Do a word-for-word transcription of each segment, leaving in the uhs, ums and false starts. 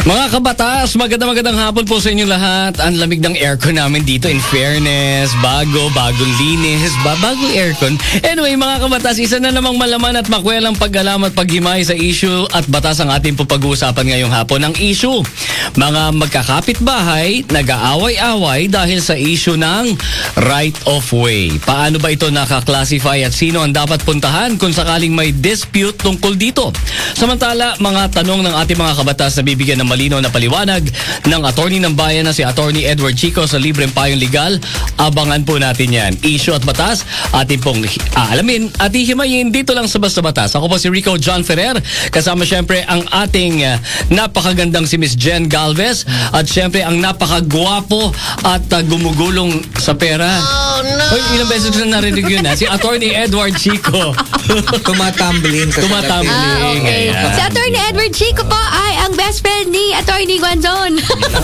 Mga kabatas, magandang magandang hapon po sa inyong lahat. Ang lamig ng aircon namin dito, in fairness. Bago, bagong linis, ba bagong aircon. Anyway, mga kabatas, isa na namang malaman at makwelang pag-alam at paghimay sa issue at batas ang ating po pag-uusapan ngayong hapon. Ang issue, mga magkakapit-bahay, nag-aaway-away dahil sa issue ng right of way. Paano ba ito nakaklasify at sino ang dapat puntahan kung sakaling may dispute tungkol dito? Samantala, mga tanong ng ating mga kabatas na bibigyan ng malinaw na paliwanag ng attorney ng bayan na si Attorney Edward Chico sa Libreng Payong Legal. Abangan po natin yan. Issue at batas, atin pong aalamin at hihimayin dito lang sa Basta Batas. Ako po si Rico John Ferrer, kasama syempre ang ating uh, napakagandang si Miss Jen Galvez at syempre ang napakagwapo at uh, gumugulong sa pera. Oh no! Hoy, ilang beses na narinig yun ha? Si Attorney Edward Chico. Tumatumbling. Tumatumbling. Ah, okay. Si Attorney Edward Chico po ay ang best friend ni Attorney Guanzon.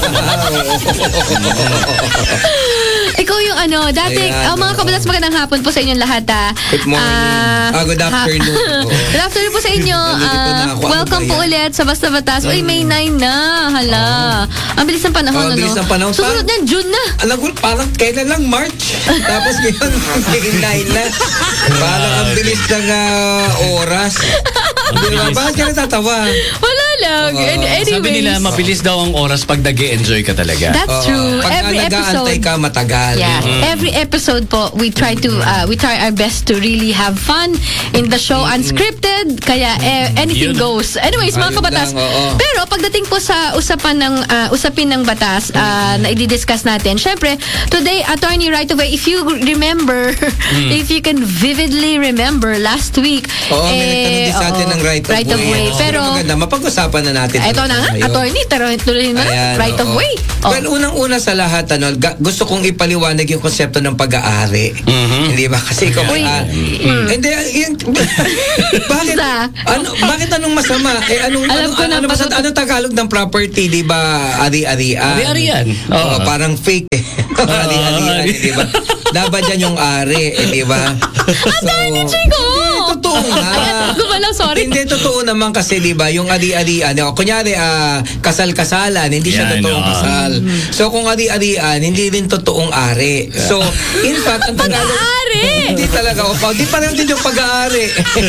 Ikaw yung ano, dati, Ayan, oh, mga kabatas, magandang hapon po sa inyong lahat. Ah. Good morning. Ah, Ah, good afternoon. ha- Good afternoon po sa inyo. Nalilito na Ah, ako. Ano welcome ba po yan? ulit sa Basta Batas. Uy, May nine na. Hala. Ang bilis ng panahon, Oh, ang ano? bilis ng panahon. Susunod na, June na. Alam ko, parang kailan lang March. Tapos ngayon, nine na. Parang ang bilis ng ah, oras. Di ba? Bakit ka natatawa? Wala lang. Oo. An- anyways. Sabi nila, mabilis daw ang oras pag nag-e-enjoy ka talaga. That's Oo. true. Pag Every nag-aantay episode. ka, matagal. Yeah, every episode po we try to uh, we try our best to really have fun in the show, unscripted, kaya eh, anything Yun. goes. Anyways, mga Ayun kabatas. lang, oo. Pero pagdating po sa usapan ng uh, usapin ng batas uh, na i-discuss natin. Syempre, today attorney right away, if you remember, if you can vividly remember last week, Oo, may nagtanong din sa atin oo, ng right of right of way. way. Oo. Pero maganda, mapag-usapan na natin. ito na nga, Ngayon. attorney, taro- tuloy na Ayan, right of oo. way. Oh. Well, unang-una sa lahat, ano, ga- gusto kong ipaliwanag yung konsepto ng pag-aari. Hindi ba? Kasi ikaw Uy. ah, hindi, yun, bakit? Isa. Ano, bakit anong masama? Eh, anong, Alam ano, ko na ano, ba sa- patut- anong Tagalog ng property, di ba? Ari-arian. Ari-arian. Oo, Oo. parang fake eh. Ari-arian, eh, di ba? Dapat dyan yung ari, eh, di ba? Attorney Chico! Hindi, totoo nga. Gumalaw, sorry. Hindi, totoo naman kasi, di ba, yung ari-arian, o, kunyari, ah, kasal-kasalan, hindi siya Yan, totoong oo. kasal. So, kung ari-arian, hindi rin totoong ari. So, in fact, ang Tagalog... Pag-aari! Hindi talaga, o, di pareho din yung pag-aari.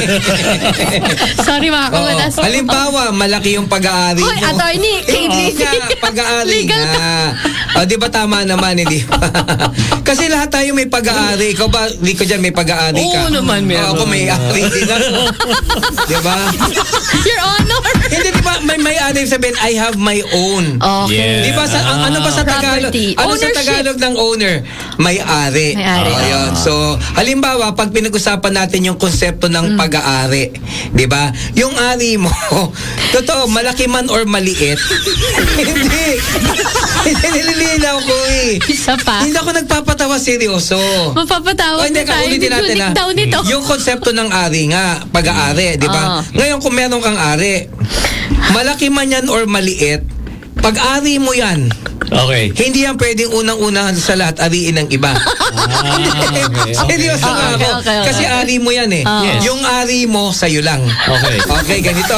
Sorry mga Oo. kabatas. Halimbawa, malaki yung pag-aari Hoy, mo. attorney, Hindi K B C. nga, pag-aari Legal nga. O, di ba tama naman, hindi ba? Kasi lahat tayo may pag-aari. Ikaw ba, di ko dyan, may pag-aari ka? Oo naman, meron. Oo, ako may ari din ako. Di ba? Your Honor. Hindi, di ba, may may ari sabihin, I have my own. Okay. Yeah. Di ba, sa, ang- ano ba sa Tagalog? Property. Ano sa Ownership. Tagalog ng owner? May-ari. May-ari. Oo, yun. So, halimbawa, pag pinag-usapan natin yung konsepto ng pag-aari, di ba? Yung ari mo, totoo, malaki man or maliit, hindi. Hindi, nililinaw ko eh. Isa pa. Hindi ako nagpapatawa, seryoso. Mapapatawag O, hindi, na tayo. kaulitin natin Unique na. daw nito. Yung konsepto ng ari nga, pag-aari, di ba? Ah. Ngayon, kung meron kang ari, malaki man yan or maliit, pag-ari mo yan, Okay. hindi yan pwedeng unang-unahan sa lahat ariin ng iba. Hindi. okay. Seryoso Ah, nga okay, ako. okay, okay. Kasi ari mo yan eh. Ah. Yes. Yung ari mo, sa'yo lang. Okay. Okay, ganito.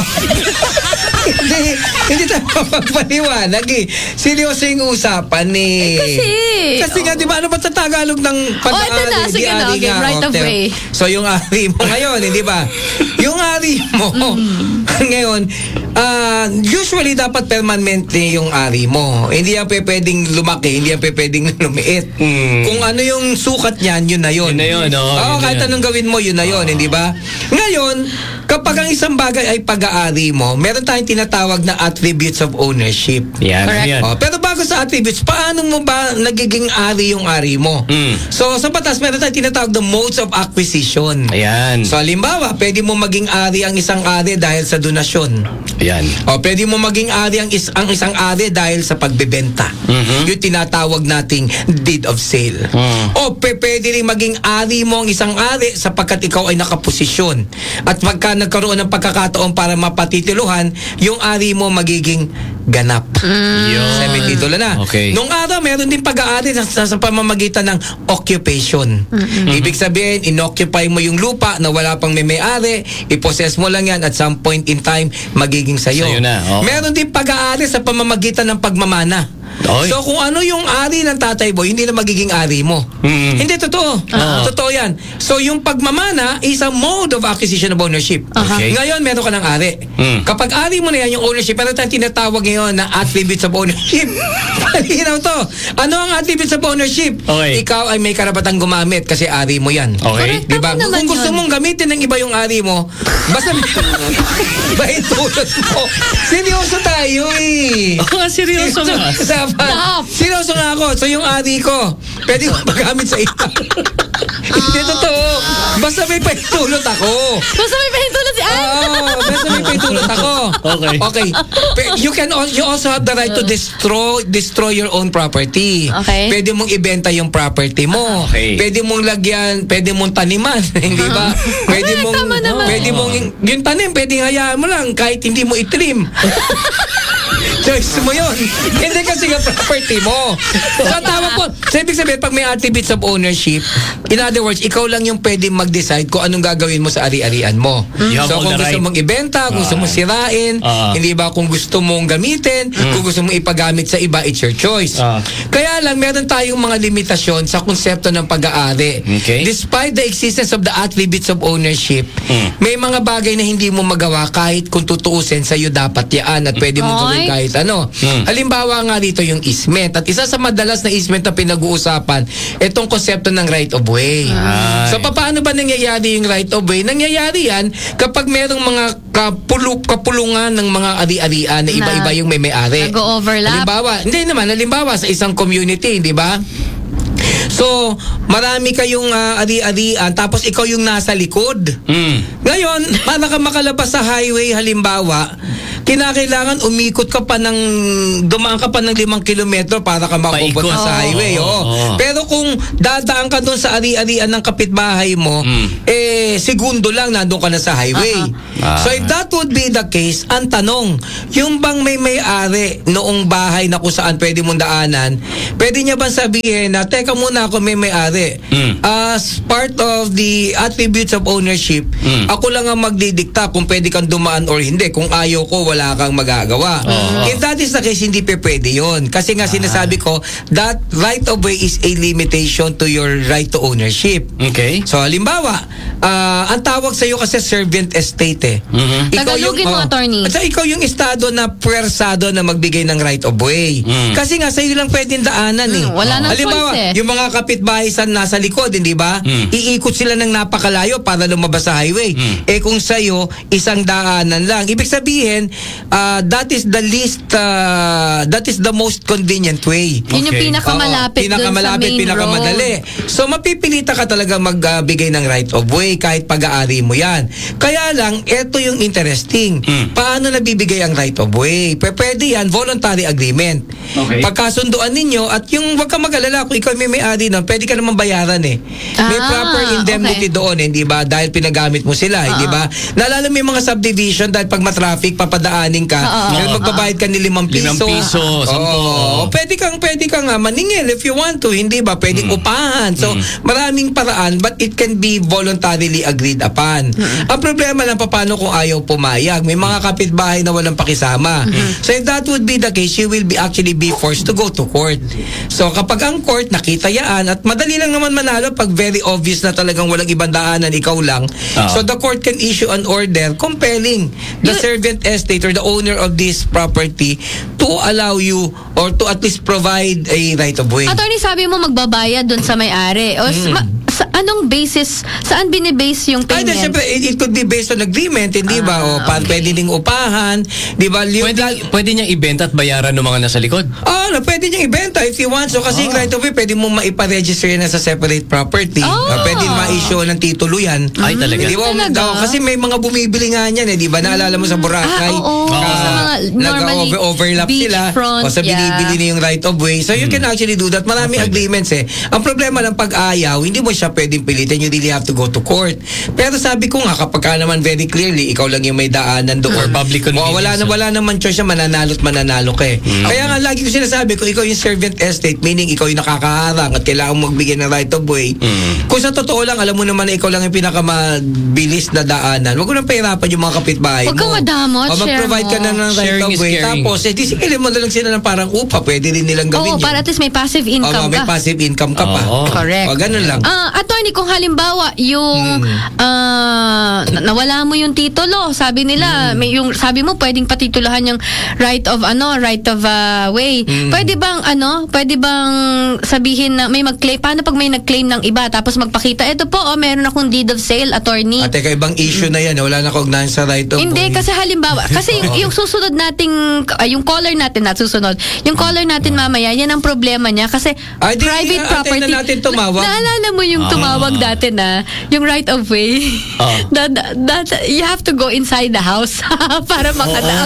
hindi, hindi tayo mapagpaliwanag eh. Seryoso yung usapan eh. kasi, Kasi nga, di ba, ano ba sa Tagalog ng pag-aari? Oh, ito na. Di Sige na, ari okay, nga, right of okay. way. So, yung ari mo ngayon, hindi ba? Yung ari mo, Mm. ngayon, ah, usually dapat permanently yung ari mo. Hindi yan pe- pwedeng lumaki, hindi yan pe- pwedeng lumiit. Mm. Kung ano yung sukat niyan, yun na yun. Yun na yun, oo. Oo, Yun na kahit yun. anong gawin mo, yun na yun, hindi ba? Ngayon, kapag ang isang bagay ay pag-aari mo, meron tayong tinatawag na attributes of ownership. Yan, Correct. yan. Oh, pero bago sa attributes, paano mo ba nagiging ari yung ari mo? Mm. So, sa batas, meron tayong tinatawag na modes of acquisition. Ayan. So, halimbawa, pwede mo maging ari ang isang ari dahil sa donasyon. Ayan. O, pwede mo maging ari ang, is, ang isang ari dahil sa pagbebenta. Mhm. Yung tinatawag nating deed of sale. Mm. O, pe, pwede rin maging ari mo ang isang ari sapagkat ikaw ay nakaposisyon. At pagka nagkaroon ng pagkakataon para mapatitiluhan, yung ari mo magiging ganap. Yun. Semititulo na. Okay. Nung araw, meron din pag-aari sa, sa, sa pamamagitan ng occupation. Ibig sabihin, inoccupy mo yung lupa na wala pang may-may-ari, ipossess mo lang yan, at some point in time, magiging sayo. Sayo na, oo. Meron din pag-aari sa pamamagitan ng pagmamana. Oy. So kung ano yung ari ng tatay mo, hindi na magiging ari mo. Mm. Hindi, totoo. Ah. Totoo yan. So yung pagmamana is a mode of acquisition of ownership. Okay. Ngayon, meron ka ng ari. Mm. Kapag ari mo na yan yung ownership, pero tayong tinatawag ngayon na attributes of ownership. Malinaw to. Ano ang attributes of ownership? Okay. Ikaw ay may karapatang gumamit kasi ari mo yan. Okay. Correct. Diba? Tama naman Kung gusto yun. mong gamitin ng iba yung ari mo, basta bahit tulad mo. Seryoso tayo eh. Oh, seryoso nga. Usapan. Stop. Seryoso nga ako. So yung ari ko, pwede ko magamit sa iba. Hindi totoo. Basta may paitulot ako. Basta may pahintulot si Ann. Oo, basta may paitulot ako. Okay. Okay. Pe- You can al- you also have the right to destroy destroy your own property. Okay. Pwede mong ibenta yung property mo. Okay. Pwede mong lagyan, pwede mong taniman, hindi ba? Pwede Correct, mong tama naman. pwede mong yung tanim, pwede hayaan mo lang kahit hindi mo itrim. Choice mo yun. Hindi kasi nga property mo. So, ang tawag po, so, ibig sabihin, pag may attributes of ownership, in other words, ikaw lang yung pwede mag-decide kung anong gagawin mo sa ari-arian mo. You have So, all kung the gusto right. mong ibenta, kung gusto Ah. mong sirain, Ah. hindi ba, kung gusto mong gamitin, kung gusto mong ipagamit sa iba, it's your choice. Ah. Kaya lang, meron tayong mga limitasyon sa konsepto ng pag-aari. Okay. Despite the existence of the attributes of ownership, Mm. may mga bagay na hindi mo magawa kahit kung tutuusin sa'yo dapat yaan at pwede mong gawin Ay. kahit ano. Mm. Halimbawa nga dito yung easement. At isa sa madalas na easement na pinag-uusapan, itong konsepto ng right of way. Ay. So paano ba nangyayari yung right of way? Nangyayari yan kapag merong mga kapulu- kapulungan ng mga ari-arian na iba-iba yung may may-ari. Nag-o-overlap. Halimbawa, hindi naman, halimbawa sa isang community, di ba? So, marami kayong uh, ari-arian tapos ikaw yung nasa likod. Mm. Ngayon, para ka makalabas sa highway halimbawa, kinakailangan umikot ka pa ng, dumaan ka pa ng limang kilometro para ka makabot Paikot. sa highway. Oo, Oo. oo. Pero kung dadaan ka doon sa ari-arian ng kapitbahay mo, Mm. eh, segundo lang nandun ka na sa highway. Ah. So if that would be the case, ang tanong, yung bang may may-ari noong bahay na kung saan pwede mong daanan, pwede niya bang sabihin na, teka muna ako may may-ari. Mm. As part of the attributes of ownership, Mm. ako lang ang magdidikta kung pwede kang dumaan or hindi. Kung ayaw ko, wala kang magagawa. Oo. If that is the case, hindi pe pwede yun. Kasi nga sinasabi ko, that right of way is a limitation to your right to ownership. Okay. So halimbawa, ah, ang tawag sa iyo kasi servant estate eh. Mhm. Tagalogin mo, oh, attorney. At saka ikaw yung estado na puwersado na magbigay ng right of way. Mm. Kasi nga sa'yo lang pwedeng daanan eh. Mm, wala nang Halimbawa, choice eh. yung mga kapitbahay sa nasa likod, hindi ba? Mm. Iikot sila ng napakalayo para lumabas sa highway. Mm. Eh kung sa'yo, isang daanan lang. Ibig sabihin, ah, that is the least, ah, that is the most convenient way. Yun yung Okay. pinakamalapit Oo, dun sa pinakamalapit, main pinakamadali. road. So mapipilita ka talaga magbigay ng right of way kahit pag-aari mo yan. Kaya lang, eto yung interesting. Mm. Paano nabibigay ang right of way? P- pwede yan, voluntary agreement. Okay. Pagkasunduan ninyo at yung wag ka mag-alala kung ikaw may may-ari nun, pwede ka naman bayaran eh. May Ah, proper indemnity okay. doon, hindi ba? Dahil pinagamit mo sila, hindi ba? Naalala mo yung mga subdivision dahil pag matraffic, papadaanin ka, Oo, dahil oo, magbabayad ka ni limang piso. Limang piso, sampo. Oo. Pwede kang, pwede kang ah, maningil if you want to, hindi ba? Pwedeng upahan. So, maraming paraan, but it can be voluntarily agreed upon. Ang problema lang, paano kung ayaw pumayag? May mga kapitbahay na walang pakisama. So, if that would be the case, you will be actually be forced to go to court. So, kapag ang court nakita yaan, at madali lang naman manalo pag very obvious na talagang walang ibang daanan, ikaw lang. Ah. So, the court can issue an order compelling the You- servant estate or the owner of this property to allow you or to at least provide a right of way. Attorney, sabi mo magbabayad dun sa may-ari. O, s- ma- sa anong basis, saan binibase yung Ay, payment? then, syempre, it, it could be based on agreement, hindi ba? O, pa, okay. pwede ding upahan, di ba? Yung- Pwede, pwede niyang ibenta at bayaran ng mga nasa likod. Oh, na pwede niyang ibenta if you want. So, kasi yung right of way, pwede mo maipa-register yan as a separate property. Oh. Uh, pwede ma-issue ng titulo yan. Ay, talaga? Di ba? Talaga? Oh, kasi may mga bumibili nga niyan eh, di ba? Naalala mo sa Boracay? Ah, oo. Ah, Sa mga normally nag-overlap sila. beachfront, O sa yeah. binibili niya yung right of way. So, you can actually do that. Maraming Ah, pwede. agreements eh. Ang problema lang pag ayaw, hindi mo siya pwedeng pilitin. You really have to go to court. Pero sabi ko nga, kapag ka naman very clearly, ikaw lang yung may daanan doon. Or public convenience. Wala, na, wala naman choice siya, mananalo at mananalo ka eh. Mm. Kaya nga, lagi ko sinasabi ko, ikaw yung servant estate, meaning ikaw yung nakakaharang at kailangan mo magbigay ng right of way. Mm. Kung sa totoo lang, alam mo naman na ikaw lang yung pinakamabilis na daanan. Huwag ko nang pahirapan yung mga kapitbahay mo. Huwag kang madamot, O mag-provide ka share na mo. ng right Sharing of is way. caring. Tapos, eh, di sigilin mo na lang sila ng parang upa. Pwede rin nilang gawin Oo, yun. para at least may passive O, income may ka. passive income ka pa. Oo. Correct. O, ganun lang. Ah, attorney, kung halimbawa yung ah, na- nawala mo yung titulo, sabi nila, may yung sabi mo pwedeng patitulahan yung right of ano, right of ah, way. Pwede bang ano, pwede bang sabihin na may mag-claim, paano pag may nag-claim ng iba tapos magpakita, ito po, oh, meron akong deed of sale, attorney. At teka, ibang issue na yan. Wala na kaugnayan sa right of Hindi, way. kasi halimbawa, kasi yung, yung susunod nating, ah, yung caller natin, not susunod, yung caller natin mamaya, yan ang problema niya, kasi Ay, di, private antayin property. na natin tumawag. Na, naalala mo yung Ah. tumawag dati na, yung right of way, Ah. that, that, you have to go inside the house para makadaan.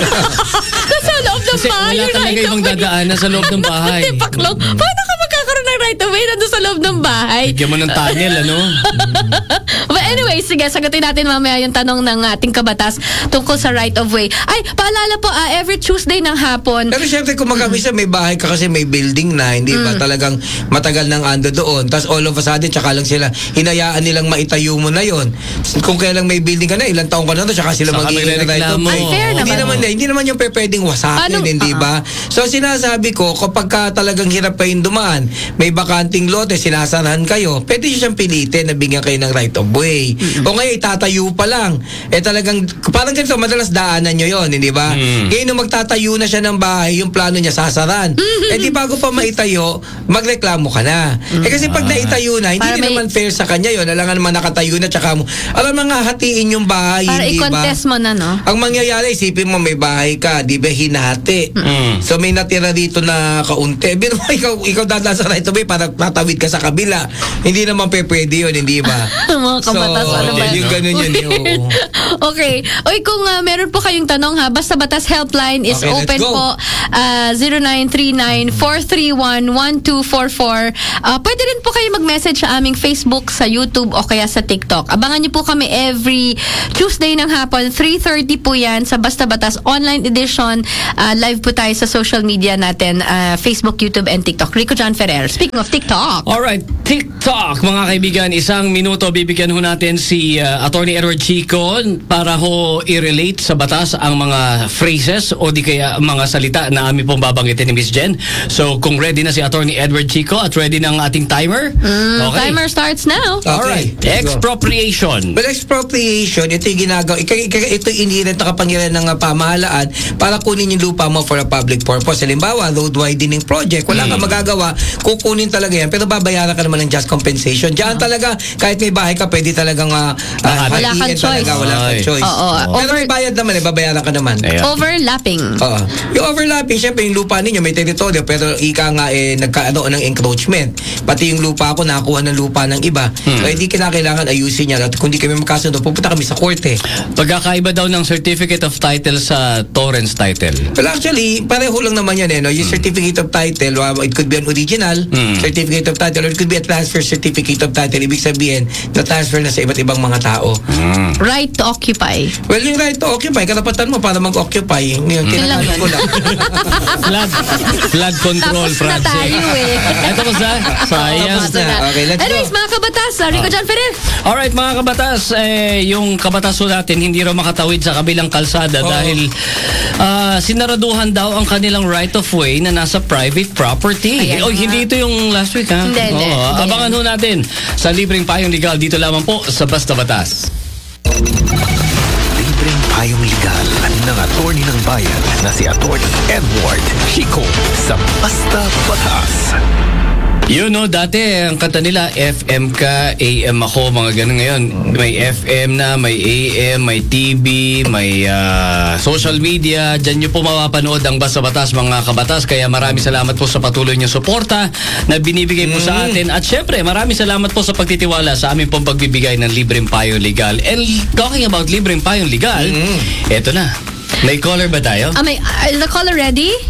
Sa loob ng Kasi bahay, wala yung talaga right of ibang way. dadaanan sa loob ng bahay. Hindi, paklong. Paano ka magkakaroon ng right of way nandun sa loob ng bahay? Bigyan mo ng tunnel, ano? But anyway, sige, sagutin natin mamaya yung tanong ng ating kabatas tungkol sa right of way. Ay, paalala po, ah, every Tuesday ng hapon, Pero syempre kung magkamisa may bahay ka kasi may building na, hindi ba talagang matagal nang ando doon. Tapos all of a sudden, tsaka lang sila, hinayaan nilang maitayo mo na yon. Kung kailang may building ka na, ilang taon ka na doon, tsaka sila Saka mag-iingat na ito. magrereklamo. Ay, fair Hindi naman. naman, hindi naman yung pe- pwedeng wasakin, Paano- hindi ba? So sinasabi ko, kapag ka talagang hirap kayong dumaan, may bakanting lote, sinasarahan kayo, pwede nyo siyang pilitin na bigyan kayo ng right of way. O ngayon, itatayo pa lang. Eh talagang, parang ganito, madalas daanan nyo yon, hindi ba? Mm. Ngayon, nung magtatayo na siya ng bahay, yung plano niya sasaran. Eh di bago pa maitayo, magreklamo ka na. Eh kasi pag naitayo na, hindi Para din may- naman fair sa kanya yon. Alam nga naman nakatayo na, tsaka mo, alam mo nga, hatiin yung bahay, para hindi ba? i-contest mo na, no? Ang mangyayari, isipin mo may bahay ka, di ba hinati. Mm. So may natira dito na kaunti. Bino mo, ikaw, ikaw dadaan sa right of way para tatawid ka sa kabila. Hindi naman pe pwede yun, hindi ba? Mga kabatas, so, ano ba? yung ganun yun. Weird. Oo. Okay. Oy, kung ah, meron po kayong tanong ha, Basta Batas Helpline is Okay, let's open go. po. Uh, zero nine three nine, four three one, one two four four. Uh, pwede rin po kayo mag-message sa aming Facebook, sa YouTube o kaya sa TikTok. Abangan niyo po kami every Tuesday ng hapon, three thirty po yan sa Basta Batas Online Edition. Uh, live po tayo sa social media natin, uh, Facebook, YouTube, and TikTok. Rico John Ferrer. Speaking of TikTok. Alright, TikTok, mga kaibigan, isang minuto bibigyan ho natin si uh, Attorney Edward Chico para ho i-relate sa batas ang mga phrases o di kaya mga salita na amin pong babanggitin ni Miss Jen. So, kung ready na si Attorney Edward Chico at ready na ang ating timer, Mm, Timer starts now. Alright, Okay, let's go. expropriation. Well, expropriation, ito yung ginagawa, ito, ito yung inherent na kapangyarihan ng uh, pamahalaan para kunin yung lupa mo for a public purpose. Halimbawa, road widening project, wala kang magagawa, kukunin talaga yan, pero babayaran ka naman ng just compensation. Diyan talaga, kahit may bahay ka, pwede talagang uh, uh, Wala kang hatiin choice. talaga, wala kang Ay. choice. Oo, Pero may bayad naman, eh, babayaran ka naman. Ayan. Overlapping. Oo. Yung overlapping, syempre yung lupa ninyo may teritoryo pero ika nga eh nagkaano ng encroachment. Pati yung lupa ko nakuha ng lupa ng iba. So hindi kinakailangan ayusin niya at kung di kami magkasundo pupunta kami sa korte. Pagkakaiba daw ng certificate of title sa Torrens title. Well actually, pareho lang naman yan eh. No? Yung certificate of title, uh, it could be an original Mm. certificate of title or it could be a transfer certificate of title. Ibig sabihin, na-transfer na sa iba't ibang mga tao. Mm. Right to occupy. Well, yung right to occupy, karapatan mo para mag-occupy. Yung lang tinatawag yun. ko lang. Flood, flood control, Tapos na Francis. tayo eh. Ito ko sa sayang. Tapos na. Okay, let's go. Anyways, mga kabatas, Rico John Ferrer. Alright mga kabatas, eh, yung kabatas ho natin hindi raw makatawid sa kabilang kalsada Oo. dahil ah, sinaraduhan daw ang kanilang right of way na nasa private property. Ayan Oy, nga. hindi ito yung last week ha? Hindi, hindi. Oo, Hindi abangan yan. ho natin sa libreng payong legal dito lamang po sa Basta Batas. Libreng payong legal ng attorney ng bayan na si Attorney Edward Chico sa Basta Batas. Yun no, dati ang kanta nila F M ka, A M ako, mga ganun ngayon. May F M na, may A M, may T V, may ah, social media. Diyan nyo po mapapanood ang Basta Batas mga kabatas. Kaya maraming salamat po sa patuloy nyo suporta na binibigay po sa atin. At syempre, maraming salamat po sa pagtitiwala sa aming pong pagbibigay ng libreng payong legal. And talking about libreng payong legal, eto na. May caller ba tayo? Ah, may, uh, is the caller ready?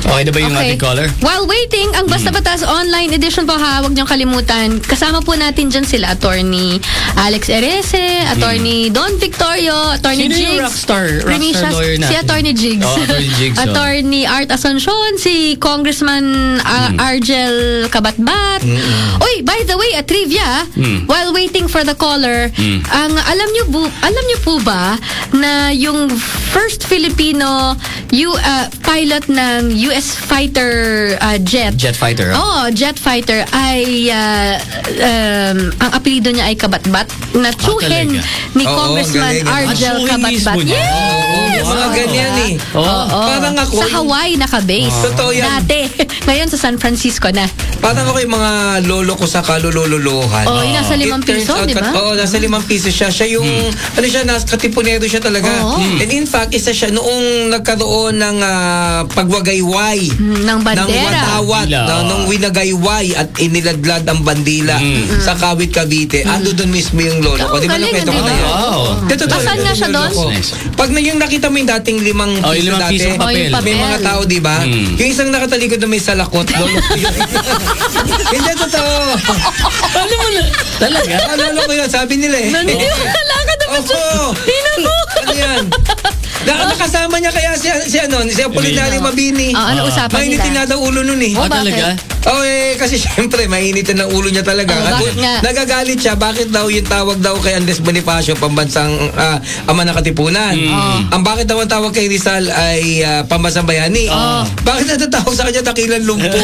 Okay na ba yung ating caller? While waiting, ang Basta Batas online edition po ha, huwag niyong kalimutan. Kasama po natin dyan sila, Attorney Alex Erese, Attorney Don Victorio, Attorney Sino yung Jigs. rockstar, rockstar Renisha- lawyer natin? Si Attorney Jigs. Oh, Attorney Jigs, oh. Attorney Art Asuncion, si Congressman uh, Argel Kabatbat. Uy, by the way, a trivia, Mm. while waiting for the caller, Mm. ang alam niyo bu- alam niyo po ba na yung first Filipino U, uh, pilot ng U S fighter uh, jet. Jet fighter. Oh, Oh. jet fighter ay uh, um, ang apelyido niya ay Kabatbat na tsuhin talaga? ni Oo, Congressman galing. Argel Ah, tsuhin Kabatbat. mismo niya? Yes! Oo, mga ganyan eh. Oo. Parang ako, Sa Hawaii naka-base. Totoo yan. Dati. Ngayon sa San Francisco na. parang ako yung mga lolo ko sa kalululuhan. Oh, yung nasa limang It turns piso, out di ba? kat- Oo, nasa limang piso siya. Siya yung, ano siya, nas, katipunero siya talaga. Oo. And in fact, isa siya noong nagkaroon ng ah, pagwagayway. Hmm, ng bandera. Ng watawat. Bandila, Na, oo. nung winagayway at iniladlad ang bandila sa Kawit, Cavite. Ando doon mismo yung lolo ko. Oh, Di ba galing, nakwento ko hindi na ba? yun? Wow. Di, totoo, Asan yun nga yung siya lolo doon? ko. Nice. Pag na yung nakita mo yung dating limang Oh, piso yung limang dati, pisong Oh, yung papel. may mga papel. tao, di ba? Mm. Yung isang nakatalikod na may salakot, lolo ko yun. Hindi, totoo. Paano mo na? Talaga? Ah, lolo ko yun, sabi nila eh. Naniniwala ka naman sa... Opo. Tingnan mo. Ano yan? Na, nakasama niya kaya si, si ano, si Apolinario Mabini. Oh, ano usapan Mainitin nila? na daw ulo nun eh. Oh, bakit? talaga? Oh, eh, kasi syempre, mainitin ang ulo niya talaga. Oh, bakit nga? Nagagalit siya. Bakit daw yung tawag daw kay Andres Bonifacio, pambansang ah, ama ng Katipunan? Ang bakit daw ang tawag kay Rizal ay ah, pambansang bayani? Bakit natatawag sa kanya dakilang lumpo?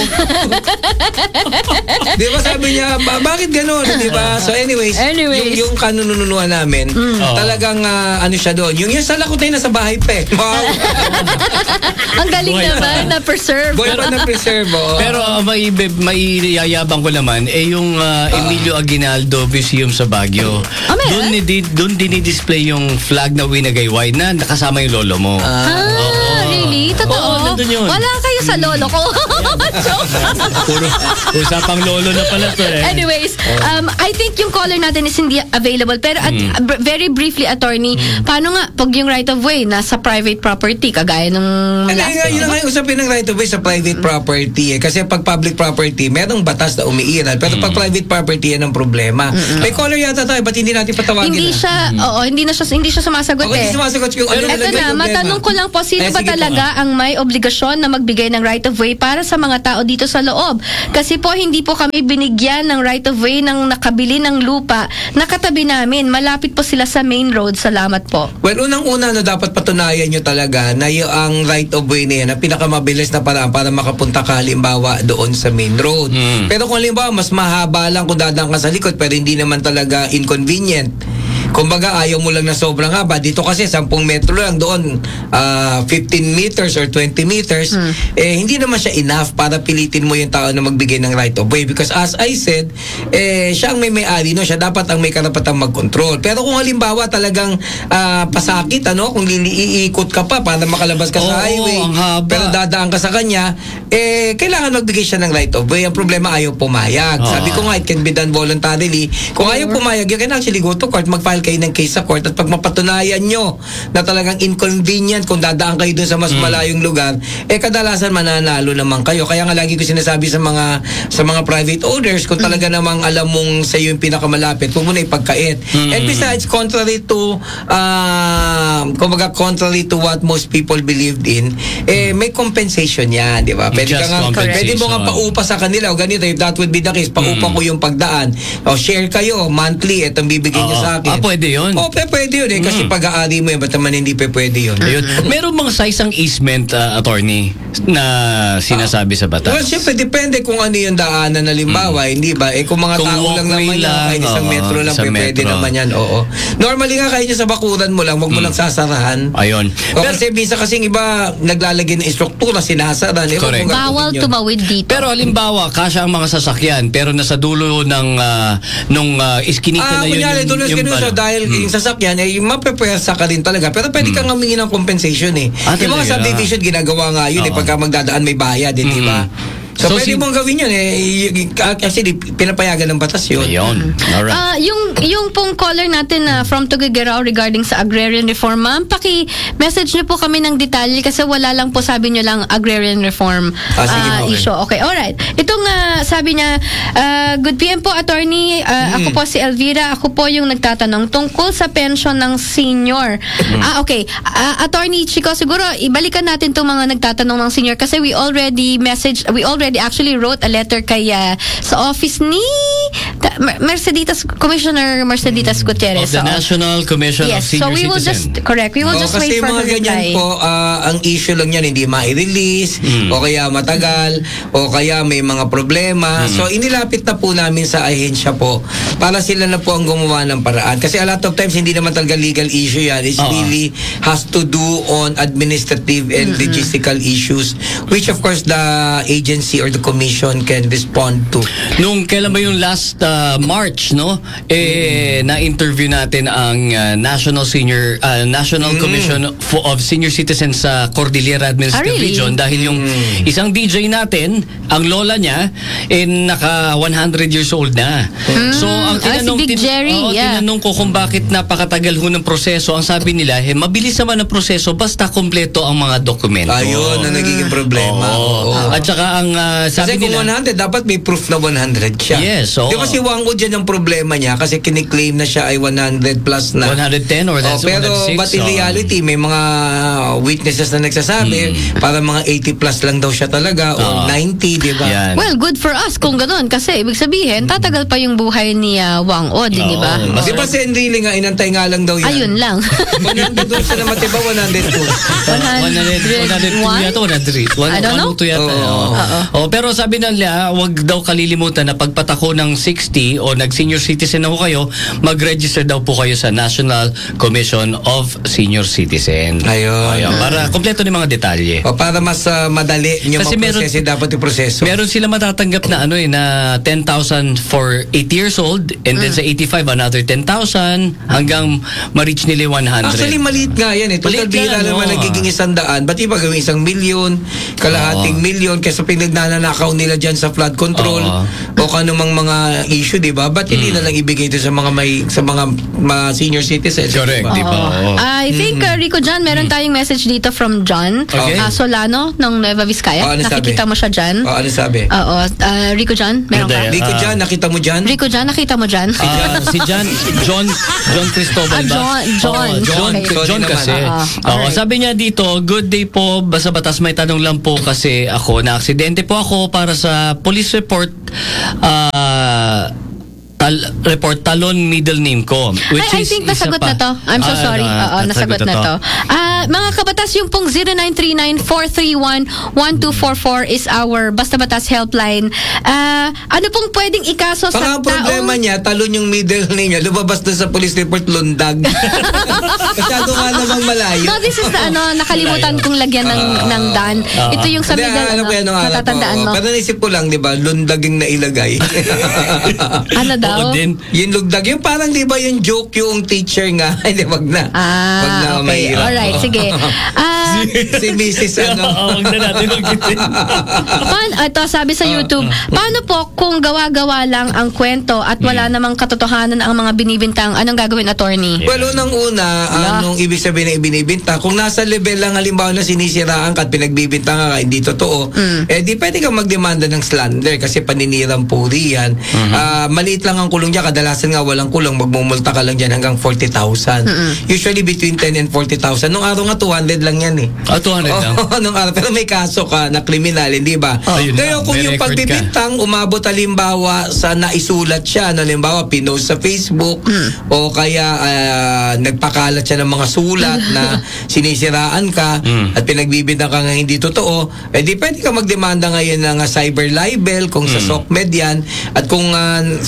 Di ba sabi niya, ba- bakit ganun? Di ba? So anyways, Anyways. yung, yung kanununuan namin, talagang ah, ano siya doon. Yung, yung salakot ay nasa bahay pa eh. Wow. Ang galing Buhay pa. naman na preserve. Boy pa na preserve, oh. Pero uh, may, may yayabang ko naman eh yung uh, Emilio Aguinaldo Museum sa Baguio. Ah, meron? Doon ni doon dinidisplay yung flag na winagayway na nakasama yung lolo mo. Ah, really? Totoo? Oo, nandun yun. Wala kayo sa lolo ko. Joke. Puro usapang lolo na pala to eh. Anyways, um, I think yung caller natin is hindi available. Pero at, br- very briefly, attorney, paano nga pag yung right of way nasa private property, kagaya nung Ano last nga, yun ang nga yung usapin ng right of way sa private property eh. Kasi pag public property, merong batas na umiiral. Pero pag private property, yan ang problema. May caller yata tayo, ba't hindi natin patawagin Hindi na? siya, oo, hindi na siya, hindi siya sumasagot Ako eh. hindi sumasagot yung ano Eto talaga yung na, problema. matanong ko lang po, sino Eh, ba sige po talaga nga. ang may obligasyon na magbigay ng right of way para sa mga tao dito sa loob? Kasi po, hindi po kami binigyan ng right of way ng nakabili ng lupa na katabi namin. Malapit po sila sa main road. Salamat po. Well, unang-una na dapat patunayan nyo talaga na yung ang right of way na yan, ang pinakamabilis na paraan para makapunta ka halimbawa doon sa main road. Mm. Pero kung halimbawa, mas mahaba lang kung dadaan ka sa likod pero hindi naman talaga inconvenient. Kumbaga, ayaw mo lang na sobrang haba. Dito kasi, sampung metro lang doon, ah, fifteen meters or twenty meters, eh, hindi naman siya enough para pilitin mo yung tao na magbigay ng right of way. Because as I said, eh, siya ang may may-ari, no? Siya dapat ang may karapatang mag-control. Pero kung halimbawa talagang ah, pasakit, ano? Kung iikot ka pa para makalabas ka Oo, sa highway, ang haba. pero dadaan ka sa kanya, eh, kailangan magbigay siya ng right of way. Ang problema, ayaw pumayag. Oo. Sabi ko nga, it can be done voluntarily. Kung ayaw pumayag, you can actually go to court, mag-file kayo ng case sa court at pag mapatunayan nyo na talagang inconvenient kung dadaan kayo doon sa mas malayong lugar, eh kadalasan mananalo naman kayo. Kaya nga lagi ko sinasabi sa mga sa mga private owners, kung talaga namang alam mong sa iyo yung pinakamalapit, huwag mo na ipagkait. And besides, contrary to uh, kumbaga contrary to what most people believed in, eh may compensation yan, di ba? Pwede ka Just nga, compensation. pwede mo nga paupa sa kanila o ganito, if that would be the case, paupa ko yung pagdaan. O share kayo, monthly, itong bibigyan nyo Oo. sa akin. Ah, pwede yun. Oo, pe, pwede yun eh. Kasi pag-aari mo yun, ba't naman hindi pe pwede yun? Ayun. Meron bang size ang easement, uh, attorney, na sinasabi sa batas? Well, syempre, depende kung ano yung daanan na limbawa, hindi ba? Eh, kung mga Kung tao lang walkway naman yan, lang, kahit isang oo, metro lang, isang pe, pwede metro. naman yan, oo. Normally nga, kahit yung sa bakuran mo lang, wag mo lang sasarahan. Ayun. O Pero, kasi bisa kasing iba, naglalagay ng instruktura, sinasaran. Eh, wag Correct. mong gagawin Bawal yun. tumawid dito. pero halimbawa, kasya ang mga sasakyan, pero nasa dulo ng uh, nung uh, iskinita Ah, na yun kunyari, yung, tulos yung, ka dun sa ano. dahil Hmm. yung sasakyan, eh, mapepwersa ka rin talaga. Pero pwede kang humingi ng compensation eh. Ah, yung mga talaga? subdivision, ginagawa nga yun eh, Oo. pagka magdadaan may bayad, eh, di ba? So, So, pwede si- mong gawin yun eh. Y- y- Actually, pinapayagan ng batas yun. Ayun. Alright. Ah, yung yung pong caller natin na from Tuguegarao regarding sa agrarian reform, ma'am, paki-message niyo po kami ng detalye kasi wala lang po, sabi niyo lang agrarian reform Ah, sige, ah, okay. issue. Okay, alright. Itong ah, sabi niya, ah, good P M po, attorney. Ah, Ako po si Elvira. Ako po yung nagtatanong tungkol sa pension ng senior. Ah, okay. Ah, attorney Chico, siguro ibalikan natin itong mga nagtatanong ng senior kasi we already message, we already actually wrote a letter kay ah, sa office ni ta- Mer- Merceditas, Commissioner Merceditas Gutierrez. Of the sa- National Commission Yes, of Senior so we will Citizen. just, correct, we will Oo, just kasi wait for mga her ganyan reply. po, ah, ang issue lang yan, hindi ma-release, o kaya matagal, o kaya may mga problema. So, inilapit na po namin sa ahensya po para sila na po ang gumawa ng paraan. Kasi a lot of times, hindi naman talaga legal issue yan. It Oo. really has to do on administrative and logistical issues, which of course, the agency or the commission can respond to. Nung kailan ba yung last uh, March, no? Eh, na-interview natin ang uh, National Senior uh, National Commission for, of Senior Citizens sa Cordillera Administrative Ah, really? Region dahil yung isang D J natin, ang lola niya, eh, naka one hundred years old na. So, ang Ah, si tinanong, Big Jerry, oo, yeah. tinanong ko kung bakit napakatagal ho ng proseso. Ang sabi nila, eh, mabilis naman ang proseso basta kompleto ang mga dokumento. Ayun, na nagiging problema. Oo. Oo. At saka ang uh, sabi Kasi kung nila, one hundred, dapat may proof na one hundred siya. Yes, oo. Di ba si Wanggo dyan ang problema niya kasi kiniklaim na siya ay one hundred plus na. one hundred ten or that's Oh, pero one hundred six, but in so- reality, may mga witnesses na nagsasabi para mga eighty plus lang daw siya talaga o Oo. ninety, di ba? Yan. Well, good for us kung ganun. Kasi ibig sabihin, tatagal pa yung buhay ni ah, Wang O, di ba? Oo. Di ba si Enrile nga, inantay nga lang daw yan. Ayun lang. one hundred doon siya na matiba, one hundred two. one hundred, one hundred two yata, one hundred three. I don't know. one oh two yata. Oo. Oo. Oh, pero sabi nila, wag daw kalilimutan na pagpatako ng sixty o nag-senior citizen na ho kayo, mag-register daw po kayo sa National Commission of Senior Citizen. Ayun. Ayun. Para kompleto ng mga detalye. O para mas ah, madali nyo Kasi meron- mag-proseso, dapat yung proseso. Meron sila matatanggap na ano eh, na ten thousand for eighty years old and then sa eighty-five another ten thousand hanggang ma-reach nila yung one hundred. Actually, maliit nga yan eh. Total Maliit bira yan, naman oo. nagiging isang daan. Ba't iba gawin isang milyon, kalahating Oo. milyon, kaysa pinagnanakaw nila dyan sa flood control Oo. o kanumang mga issue, di ba? Ba't hindi na lang ibigay ito sa mga may sa mga, mga senior citizens? Correct, di ba? di ba? Oo. I think, uh, Rico John, meron tayong message dito from John Okay. uh, Solano ng Nueva Vizcaya. Oh, ano sabi? Nakikita mo siya dyan? O, ano sabi? Oo. Uh, Rico John, meron Hindi. ka? Rico Ah. dyan, nakita mo dyan? Rico John, nakita mo dyan? Ah, si John John John Cristobal Ah, ba? John, John. Oo, John, Okay. John Sorry kasi. naman. Ah, Oo, alright. sabi niya dito, good day po, basta batas may tanong lang po kasi ako na aksidente po ako para sa police report ah tal- report talon middle name ko which I, I is think isa nasagot pa. na to. I'm so Ah, sorry. na- Oo, nasagot na to. Ah, mga kabatas, yung pong zero nine three nine four three one one two four four is our Basta Batas helpline. Ah, ano pong pwedeng ikaso Baka sa ang problema taong... niya, talon yung middle name niya, lumabas doon sa police report, lundag. Masyado nga namang malayo. No, this is the ano, nakalimutan kong lagyan ng, ng dan. Ito yung sa Hindi, middle, alam ko yan nung araw po. natatandaan mo. Pero naisip ko lang, di ba, lundag yung nailagay. Ano daw? Oo din. Yung lugdag, yung parang di ba yung joke yung teacher nga. Hindi, wag na. Ah, wag na, okay. mahirap. Alright, sige. Ah, Si Missus ano. Oo, wag na natin ulitin. paano, ito, sabi sa YouTube, paano po kung gawa-gawa lang ang kwento at wala namang katotohanan ang mga binibintang, anong gagawin, attorney? Well, unang-una, anong ibig sabihin ng ibinibinta? Kung nasa level lang halimbawa na sinisiraan ka at pinagbibinta ka, hindi totoo, eh di pwede kang magdemanda ng slander kasi paninirang puri yan. Ah, maliit lang ang kulong dyan. Kadalasan nga walang kulong, magmumulta ka lang dyan hanggang forty thousand. Usually between ten and forty thousand. Nung araw nga two hundred lang yan eh. Ah, two hundred lang. Oo, nung araw. Pero may kaso ka na kriminal, hindi ba? Ayun Kaya lang, kung may yung record ka. pagbibintang umabot halimbawa sa naisulat siya, no, halimbawa pinost sa Facebook o kaya ah, nagpakalat siya ng mga sulat na sinisiraan ka at pinagbibintang ka nga hindi totoo, eh di pwede ka magdemanda ngayon ng ah, cyber libel kung sa SOCMED yan at kung ah, sa mga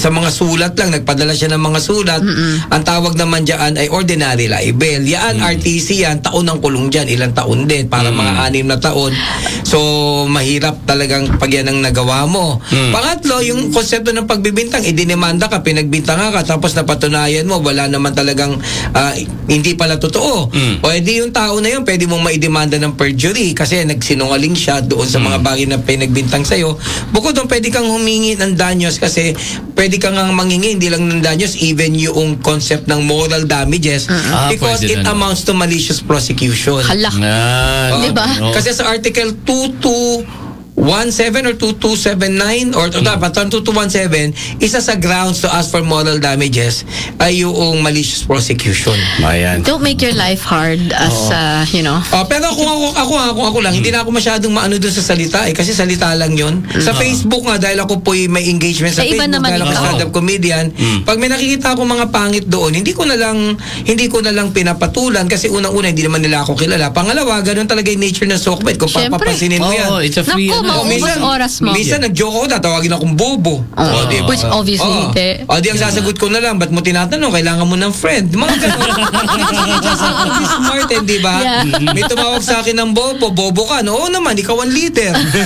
sulat lang, nagpadala siya ng mga sulat. Mm-mm. Ang tawag naman dyan ay ordinary libel. Yan, mm. R T C yan, taon ng kulong dyan, ilang taon din, para mm. mga anim na taon. So, mahirap talagang pag yan ang nagawa mo. Mm. Pangatlo, yung konsepto ng pagbibintang, idinemanda ka, pinagbintangan ka, tapos napatunayan mo, wala naman talagang, uh, hindi pala totoo. Mm. O edi yung tao na yun, pwede mong maidemanda ng perjury kasi nagsinungaling siya doon sa mga bagay na pinagbintang sa'yo. Bukod doon, pwede kang humingi ng danyos kasi pwede kang ang mangingi, hindi lang ng danyos, even yung concept ng moral damages Ah, because pwede it na. amounts to malicious prosecution. Hala. Ah, Oo. Diba? oo. Kasi sa Article two two one seven or two two seven nine or mm. dapat two two one seven, isa sa grounds to ask for moral damages ay yung malicious prosecution. Ayan. Don't make your life hard as, uh, you know. Oh, pero kung ako ako ako, ako lang, hindi na ako masyadong maano doon sa salita eh kasi salita lang 'yon. Sa Facebook nga dahil ako po may engagement sa Eh, iba Facebook naman dahil ako ikaw. stand-up comedian, pag may nakikita ako mga pangit doon, hindi ko na lang hindi ko na lang pinapatulan kasi unang-una hindi naman nila ako kilala. Pangalawa, ganun talaga yung nature ng sockbait. Kung Siyempre. papapansinin mo yan. Oh, it's a free Naku, ano. maubos oras mo. Minsan nag-joke ako, tatawagin akong bobo. Oh, di ba? which obviously Oo. hindi. O di ang sasagot ko na lang, ba't mo tinatanong? Kailangan mo ng friend. Mga ganun. Just be smart, eh, di ba? Yeah. May tumawag sa akin ng bobo, bobo ka. No? Oo naman, ikaw ang leader.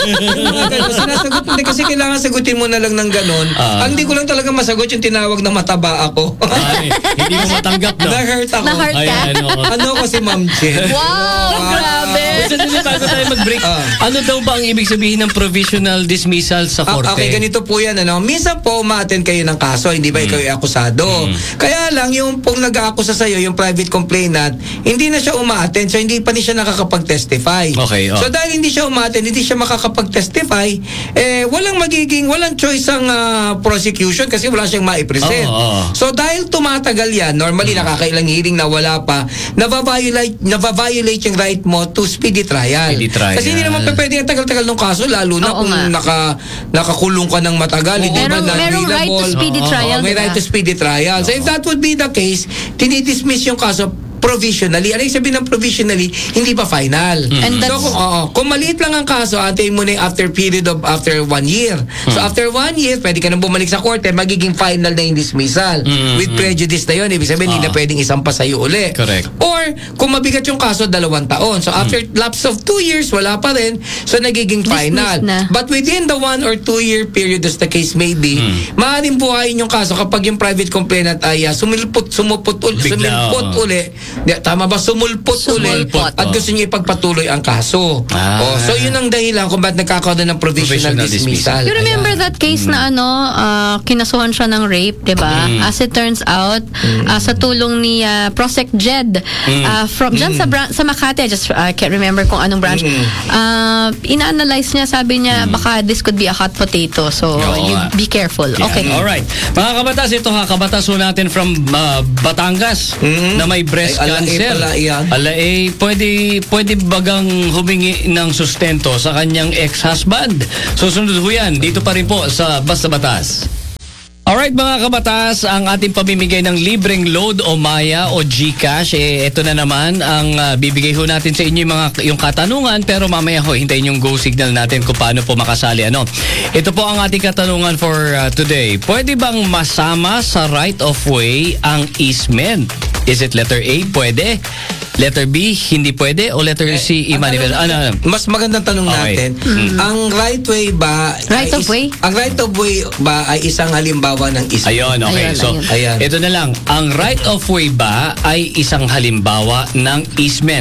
Mga ganun. Sinasagot mo, kasi kailangan sagutin mo na lang ng ganun. Ah. Ang hindi ko lang talaga masagot yung tinawag na mataba ako. Ay, hindi mo matanggap, no? Na-hurt ako. Na-hurt ka? Ayan, oo. Ano ko si Ma'am Jen? Wow, grabe. Sandali, bago tayo mag-break, Ah. ano daw ba ang ibig sabihin ng provisional dismissal sa Ah, korte? okay, ganito po yan. Ano? Minsan po, ma-attend kayo ng kaso, hindi ba ikaw yung akusado? Kaya lang, yung pong nag-aakusa sa'yo, yung private complainant, hindi na siya uma-attend, so hindi pa rin siya nakakapag-testify. Okay, oh. So dahil hindi siya uma-attend, hindi siya makakapag-testify, eh, walang magiging, walang choice ang ah, prosecution kasi wala siyang ma-present. Oo, oo. So dahil tumatagal yan, normally nakakailang hearing na wala pa, nava-violate, nava-violate yung right mo to speedy trial. Speedy trial. Kasi hindi naman pa pwede ang tagal-tagal ng kaso, lalo na Oo kung nga. naka, nakakulong ka ng matagal, hindi ba Merong- merong right to speedy Oo, trial, may diba? right to speedy trial. So if that would be the case, tinidismiss yung kaso provisionally. Ano yung sabihin ng provisionally? Hindi pa final. And So that's- kung, oo, kung maliit lang ang kaso, antayin mo na yung after period of after one year. So after one year, pwede ka nang bumalik sa korte, magiging final na yung dismissal. With prejudice na yun. Ibig sabihin, hindi na pwedeng isampa sa'yo uli. Correct. Or, kung mabigat yung kaso, dalawang taon. So after lapse of two years, wala pa rin. So nagiging final. Dismissed na. But within the one or two year period as the case may be, maaaring buhayin yung kaso kapag yung private complainant ay uh, sumilpot, sumupot uli, Bigla, sumilpot oo. uli. Di, tama ba? Sumulpot, uli. Sumulpot, At oo. gusto niya ipagpatuloy ang kaso. Ah. Oh, so yun ang dahilan kung bakit nagkakaroon ng provisional, Provisional dismissal. dismissal. You remember Ayan. that case na ano, ah, kinasuhan siya ng rape, 'di ba? As it turns out, ah, sa tulong ni ah, Prosec Jed ah, from dyan sa bran- sa Makati, I just I can't remember kung anong branch. Ah, ina-analyze niya, sabi niya baka this could be a hot potato. So Oo you nga. be careful. Yeah. Okay. Alright. Mga kabatas, ito ha, kabatas ho natin from uh, Batangas na may breast Ay, ala, eh, cancer. pala yan. Ala eh, pwede, pwede bagang humingi ng sustento sa kanyang ex-husband. Susunod ho yan, dito pa rin po sa Basta Batas. Alright mga kabatas, ang ating pamimigay ng libreng load o Maya o GCash, eh ito na naman ang ah, bibigay ho natin sa inyo yung, mga, yung katanungan, pero mamaya ho, hintayin yung go signal natin kung paano po makasali. Ano? Ito po ang ating katanungan for ah, today. Pwede bang masama sa right of way ang easement? Is it letter A, pwede? Letter B, hindi pwede? O letter C, Ang i-manifest? tanong- Ano, ano? Mas magandang tanong Okay. natin, ang right way ba Right ay of is- way? Ang right of way ba ay isang halimbawa ng isang? Ayun, okay. Ayun, so, ayun. Ayan. ito na lang. Ang right of way ba ay isang halimbawa ng easement?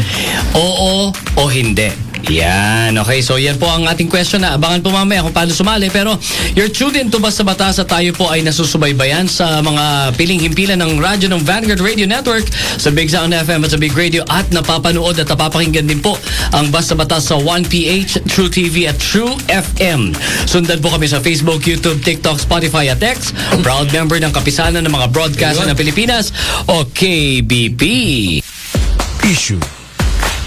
Oo o hindi? Yan, okay. So, yan po ang ating question na abangan po mamaya kung paano sumali. Pero, you're tuned in to Basta Batas at tayo po ay nasusubaybayan sa mga piling himpilan ng radyo ng Vanguard Radio Network sa Big Sound F M at sa Big Radio at napapanood at napapakinggan din po ang Basta Batas sa one P H, True T V at True F M. Sundan po kami sa Facebook, YouTube, TikTok, Spotify at X. Proud member ng Kapisanan ng mga Broadcaster ng Pilipinas o K B P. Issue